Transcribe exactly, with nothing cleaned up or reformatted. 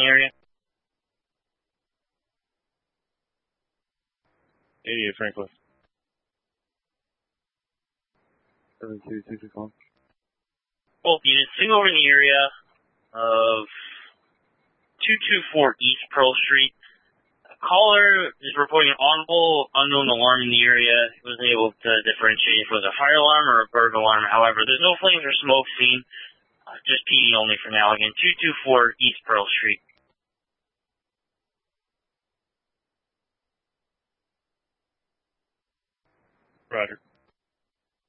area. eighty-eight Franklin. seven two two two one. Both units, sing over in the area of two two four East Pearl Street. A caller is reporting an audible unknown alarm in the area. He wasn't able to differentiate if it was a fire alarm or a burglar alarm. However, there's no flames or smoke seen. Uh, just P D only for now. Again, two two four East Pearl Street. Roger.